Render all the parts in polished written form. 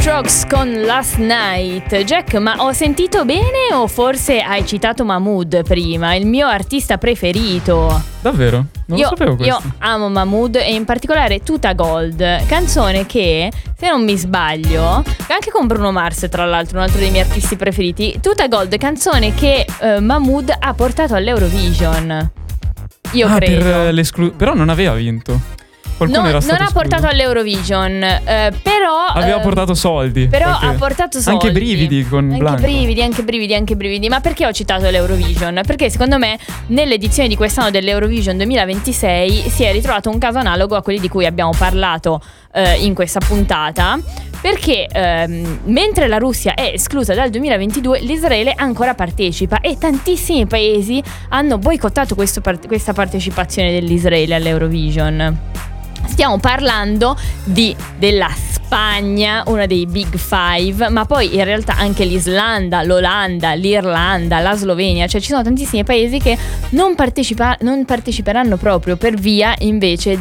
Strokes con Last Night. Jack, ma ho sentito bene o forse hai citato Mahmood prima, il mio artista preferito? Davvero? Non lo sapevo questo. Io amo Mahmood e in particolare Tuta Gold, canzone che, se non mi sbaglio, anche con Bruno Mars tra l'altro, un altro dei miei artisti preferiti. Tuta Gold, canzone che Mahmood ha portato all'Eurovision. Io credo. Però non aveva vinto. Non ha portato all'Eurovision, però aveva portato soldi. Però ha portato soldi. Anche brividi con Blanco. Anche brividi. Ma perché ho citato l'Eurovision? Perché secondo me nell'edizione di quest'anno dell'Eurovision 2026 si è ritrovato un caso analogo a quelli di cui abbiamo parlato in questa puntata. Perché mentre la Russia è esclusa dal 2022, l'Israele ancora partecipa e tantissimi paesi hanno boicottato questa partecipazione dell'Israele all'Eurovision. Stiamo parlando della Spagna, una dei Big Five, ma poi in realtà anche l'Islanda, l'Olanda, l'Irlanda, la Slovenia, cioè ci sono tantissimi paesi che non parteciperanno proprio per via invece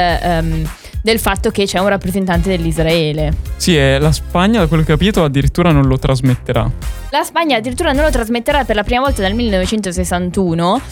del fatto che c'è un rappresentante dell'Israele. Sì, la Spagna, da quello che ho capito, addirittura non lo trasmetterà. La Spagna addirittura non lo trasmetterà per la prima volta dal 1961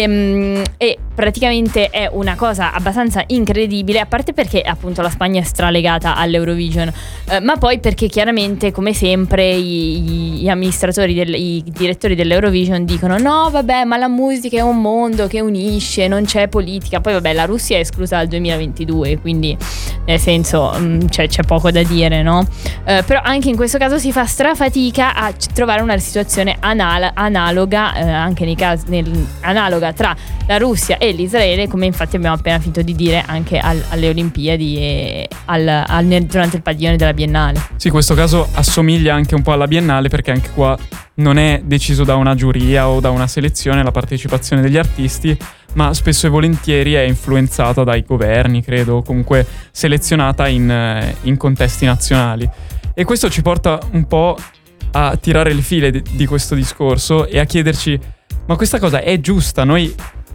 e praticamente è una cosa abbastanza incredibile, a parte perché appunto la Spagna è stralegata all'Eurovision, ma poi perché chiaramente, come sempre, i amministratori, i direttori dell'Eurovision dicono no vabbè, ma la musica è un mondo che unisce, non c'è politica. Poi vabbè, la Russia è esclusa dal 2022, quindi nel senso c'è poco da dire, no? Però anche in questo caso si fa strafatica a trovare una situazione analoga, anche nei casi analoga tra la Russia e l'Israele, come infatti abbiamo appena finito di dire anche alle Olimpiadi e durante il padiglione della Biennale. Sì, questo caso assomiglia anche un po' alla Biennale, perché anche qua non è deciso da una giuria o da una selezione la partecipazione degli artisti, ma spesso e volentieri è influenzata dai governi, credo, o comunque selezionata in contesti nazionali. E questo ci porta un po' a tirare le file di questo discorso e a chiederci: ma questa cosa è giusta? Noi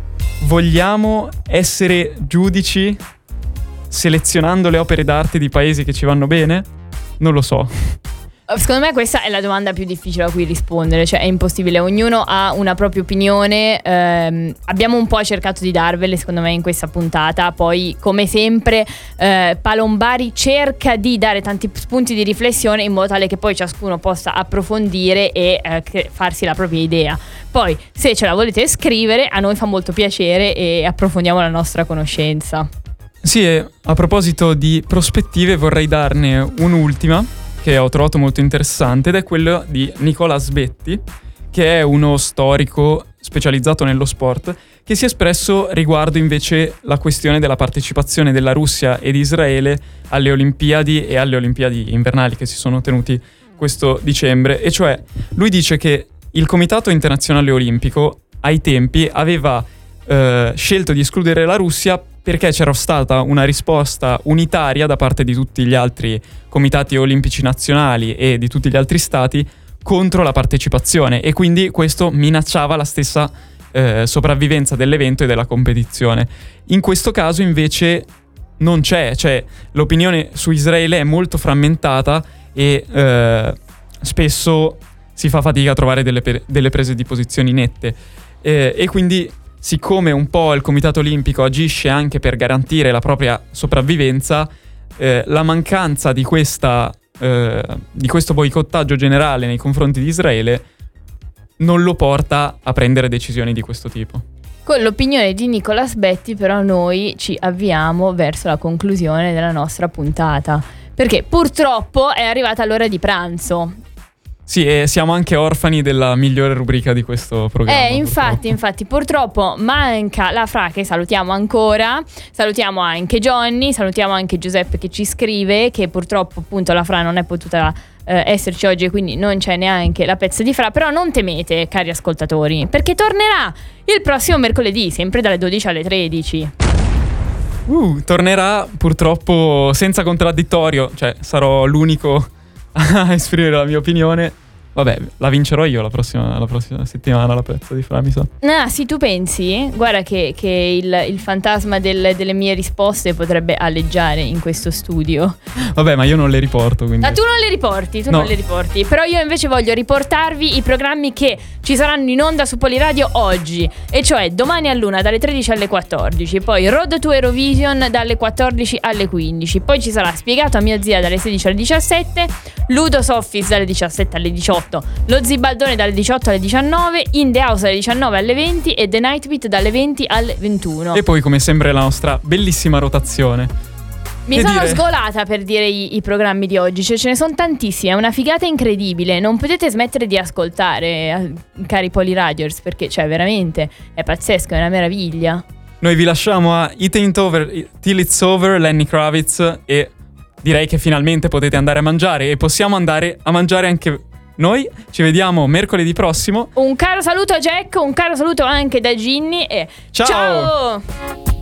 vogliamo essere giudici selezionando le opere d'arte di paesi che ci vanno bene? Non lo so. Secondo me questa è la domanda più difficile a cui rispondere, cioè è impossibile, ognuno ha una propria opinione, abbiamo un po' cercato di darvele secondo me in questa puntata, poi come sempre Palombari cerca di dare tanti spunti di riflessione in modo tale che poi ciascuno possa approfondire e farsi la propria idea. Poi se ce la volete scrivere, a noi fa molto piacere e approfondiamo la nostra conoscenza. Sì, e a proposito di prospettive vorrei darne un'ultima che ho trovato molto interessante, ed è quello di Nicola Sbetti, che è uno storico specializzato nello sport, che si è espresso riguardo invece la questione della partecipazione della Russia e di Israele alle Olimpiadi e alle Olimpiadi invernali che si sono tenuti questo dicembre. E cioè, lui dice che il Comitato Internazionale Olimpico ai tempi aveva scelto di escludere la Russia perché c'era stata una risposta unitaria da parte di tutti gli altri comitati olimpici nazionali e di tutti gli altri stati contro la partecipazione, e quindi questo minacciava la stessa sopravvivenza dell'evento e della competizione. In questo caso invece non c'è, cioè l'opinione su Israele è molto frammentata e spesso si fa fatica a trovare delle prese di posizioni nette, e quindi, siccome un po' il Comitato Olimpico agisce anche per garantire la propria sopravvivenza, la mancanza di questo boicottaggio generale nei confronti di Israele non lo porta a prendere decisioni di questo tipo. Con l'opinione di Nicola Sbetti però noi ci avviamo verso la conclusione della nostra puntata, perché purtroppo è arrivata l'ora di pranzo. Sì, e siamo anche orfani della migliore rubrica di questo programma. Infatti, purtroppo manca la Fra, che salutiamo ancora, salutiamo anche Johnny, salutiamo anche Giuseppe che ci scrive che purtroppo appunto la Fra non è potuta esserci oggi e quindi non c'è neanche la pezza di Fra, però non temete cari ascoltatori, perché tornerà il prossimo mercoledì, sempre dalle 12 alle 13. Tornerà purtroppo senza contraddittorio, cioè sarò l'unico a esprimere la mia opinione. Vabbè, la vincerò io la prossima settimana, la pezza di Fra, mi sa. Ah, sì, tu pensi? Guarda che il fantasma delle mie risposte potrebbe aleggiare in questo studio. Vabbè, ma io non le riporto, quindi. Ma tu non le riporti, non le riporti. Però io invece voglio riportarvi i programmi che ci saranno in onda su Poliradio oggi. E cioè domani a luna dalle 13 alle 14. Poi Road to Eurovision dalle 14 alle 15. Poi ci sarà Spiegato a mia zia dalle 16 alle 17. Ludo Soffice dalle 17 alle 18. Lo Zibaldone dalle 18 alle 19. In the House dalle 19 alle 20. E The Night Beat dalle 20 alle 21. E poi come sempre la nostra bellissima rotazione. Mi sono sgolata per dire i programmi di oggi, cioè ce ne sono tantissimi, è una figata incredibile, non potete smettere di ascoltare, cari Poliradiers, perché cioè veramente è pazzesco, è una meraviglia. Noi vi lasciamo a It Ain't Over Till It's Over, Lenny Kravitz, e direi che finalmente potete andare a mangiare e possiamo andare a mangiare anche noi. Ci vediamo mercoledì prossimo. Un caro saluto a Jack, un caro saluto anche da Ginny e ciao!